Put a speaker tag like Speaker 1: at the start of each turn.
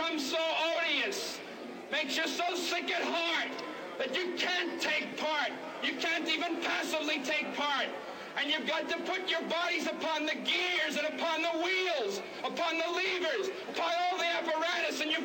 Speaker 1: become so odious, makes you so sick at heart that you can't take part. You can't even passively take part. And you've got to put your bodies upon the gears and upon the wheels, upon the levers, upon all the apparatus, and you've